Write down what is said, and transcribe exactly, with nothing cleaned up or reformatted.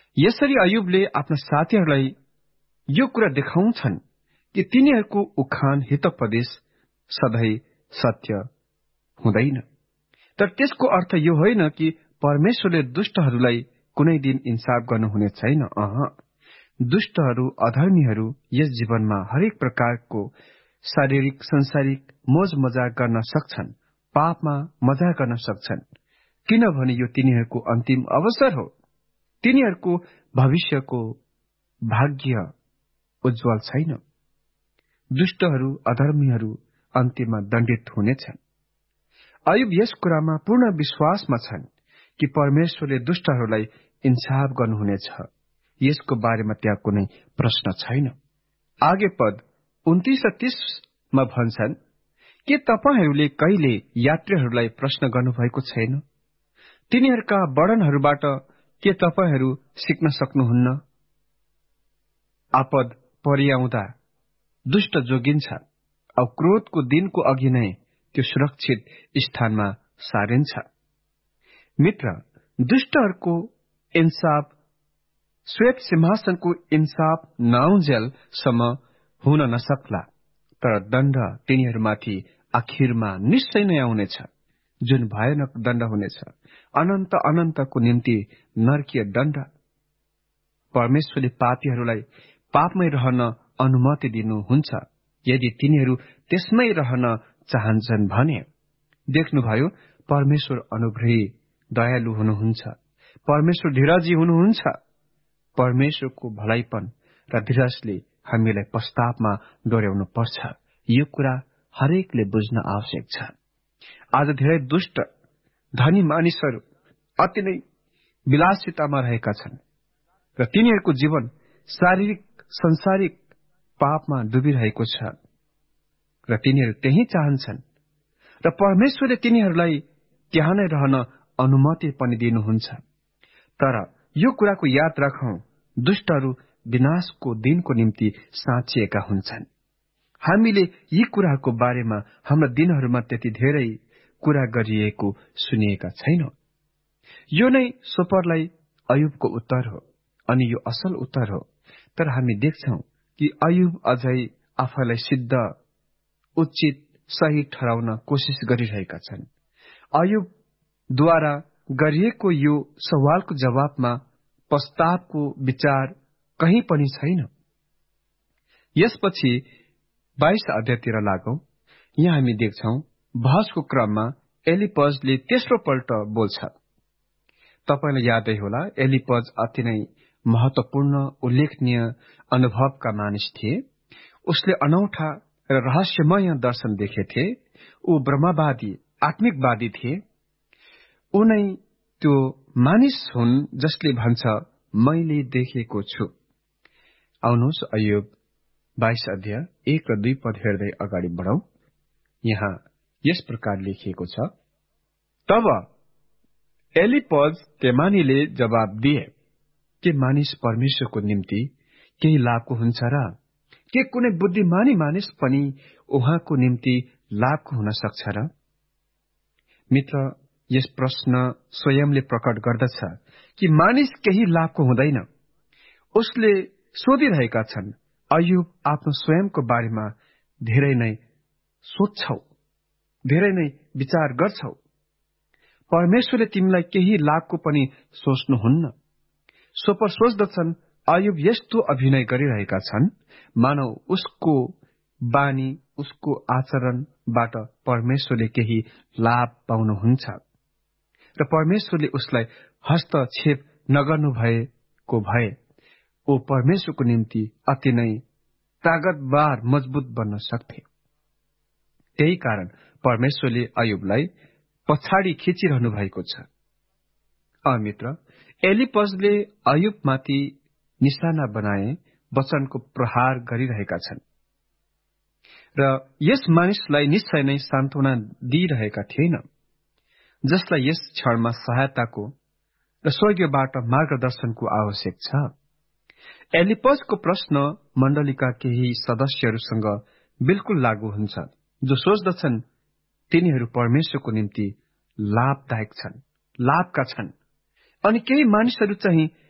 यसरी अयुबले आफ्ना साथीहरूलाई यो कुरा देखाउँछन् कि तिनीहरूको उखान हितोपदेश सधैँ सत्य हुँदैन। तर त्यसको अर्थ यो होइन कि परमेश्वरले दुष्टहरूलाई कुनै दिन इन्साफ गर्नुहुने छैन। अह दुष्टहरू अधर्मीहरू यस जीवनमा हरेक प्रकारको शारीरिक संसारिक मोज मजाक गर्न सक्छन्, पापमा मजा गर्न सक्छन्, किनभने यो तिनीहरूको अन्तिम अवसर हो। तिनीहरूको भविष्यको भाग्य उज्जवल छैन। दुष्टहरू अधर्मीहरू अन्त्यमा दण्डित हुनेछन्। अयुब यस कुरामा पूर्ण विश्वासमा छन् कि परमेश्वरले दुष्टहरूलाई इन्साफ गर्नुहुनेछ। यसको बारेमा त्यहाँ कुनै प्रश्न छैन। आगे पद उन्तीस र तीसमा भन्छन्, के तपाईहरूले कहिले यात्रीहरूलाई प्रश्न गर्नुभएको छैन? तिनीहरूका वर्णनहरूबाट के तपाईहरू सिक्न सक्नुहुन्न? आपद परिआउँदा दुष्ट जोगिन्छ औ क्रोधको दिनको अघि नै त्यो सुरक्षित स्थानमा सारिन्छ। मित्र, दुष्टहरूको इन्साफ श्वेत सिंहासनको इन्साफ नआउन्जेलसम्म हुन नसक्ला, तर दण्ड तिनीहरूमाथि आखिरमा निश्चय नै आउनेछ, जुन भयानक दण्ड हुनेछ, अनन्त अनन्तको निम्ति नरकीय दण्ड। परमेश्वरले पापीहरूलाई पापमै रहन अनुमति दिनुहुन्छ यदि तिनीहरू त्यसमै रहन चाहन्छन् भने। देख्नुभयो, परमेश्वर अनुग्रही दयालु हुनुहुन्छ। परमेश्वर धीरजी हुनुहुन्छ। परमेश्वरको भलाइपन र धीरजले हामीलाई पश्चातापमा डोर्याउनु पर्छ। यो कुरा हरेकले बुझ्न आवश्यक छ। आज धेरै दुष्ट धनी मानिसहरू अति नै विलासितामा रहेका छन् र तिनीहरूको जीवन शारीरिक संसारिक पापमा डुबिरहेको छ र तिनीहरू त्यही चाहन्छन् र परमेश्वरले तिनीहरूलाई त्यहाँ नै रहन अनुमति पनि दिनुहुन्छ। तर यो कुराको याद राखौं, दुष्टहरू विनाशको दिनको निम्ति साँचिएका हुन्छन्। हामीले यी कुराहरूको बारेमा हाम्रा दिनहरूमा त्यति धेरै कुरा गरिएको सुनिएका छैनौं। यो नै सोपरलाई अयुबको उत्तर हो अनि यो असल उत्तर हो। तर हामी देख्छौं कि अयुब अझै आफैलाई सिद्ध, उचित, सही ठहराउन कोशिश गरिरहेका छन्। अयुबद्वारा गरिएको यो सवालको जवाबमा पश्चातापको विचार कहीँ पनि छैन। यसपछि बाइस अध्यायतिर लागौं। यहाँ हामी देख्छौं बहसको क्रममा एलिपजले तेस्रो पल्ट बोल्छ। तपाईलाई यादै होला, एलिपज अति नै महत्वपूर्ण उल्लेखनीय अनुभवका मानिस थिए। उसले अनौठा र रहस्यमय दर्शन देखेथे। ऊ ब्रह्मवादी, आत्मिकवादी थिए। उनै त्यो मानिस हुन् जसले भन्छ, मैले देखेको छु। आउनुहोस् अयुब बाइस अध्याय एक र दुई पद हेर्दै अगाडि बढौं। यहाँ यस प्रकार लेखिएको छ, तब एलिपज तेमानीले जवाब दिए, के मानिस परमेश्वरको निम्ति केही लाभको हुन्छ र? के कुनै बुद्धिमानी मानिस पनि उहाँको निम्ति लाभको हुन सक्छ र? मित्र, यस प्रश्न स्वयंले प्रकट गर्दछ कि मानिस केही लाभको हुँदैन। उसले सोधिरहेका छन्। अयुब आफ्नो स्वयंको बारेमा धेरै नै सोच्छौ, धेरै नै विचार गर्छौ। परमेश्वरले तिमीलाई केही लाभको पनि सोच्नुहुन्न। सोपर सोच्दछन् अयुब यस्तो अभिनय गरिरहेका छन् मानौ उसको बानी, उसको आचरणबाट परमेश्वरले केही लाभ पाउनुहुन्छ र परमेश्वरले उसलाई हस्तक्षेप नगर्नु भएको भए ऊ परमेश्वरको निम्ति अति नै तागतवार, मजबुत बन्न सक्थे। त्यही कारण परमेश्वरले अयुबलाई पछाडि खिचिरहनु भएको छ। अमित्र, एलिपजले अयुबमाथि निशाना बनाए वचनको प्रहार गरिरहेका छन् र यस मानिसलाई निश्चय नै सान्त्वना दिइरहेका थिएन, जसलाई यस क्षणमा सहायताको र स्वर्गबाट मार्गदर्शनको आवश्यक छ। एलिपजको प्रश्न मण्डलीका केही सदस्यहरूसँग बिल्कुल लागू हुन्छ, जो सोच्दछन् तिनीहरू परमेश्वरको निम्ति लाभदायक छन्, लाभका छन्, अनि केही मानिसहरू चाहिँ